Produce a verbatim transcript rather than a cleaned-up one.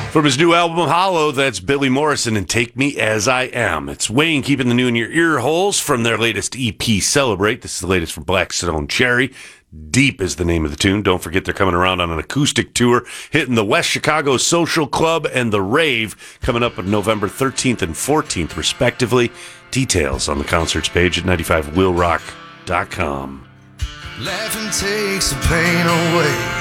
From his new album, Hollow, that's Billy Morrison and Take Me As I Am. It's Wayne keeping the new in your ear holes from their latest E P, Celebrate. This is the latest from Black Stone Cherry. Deep is the name of the tune. Don't forget they're coming around on an acoustic tour, hitting the West Chicago Social Club and the Rave, coming up on November thirteenth and fourteenth, respectively. Details on the concerts page at ninety-five will rock dot com. Laughing takes the pain away.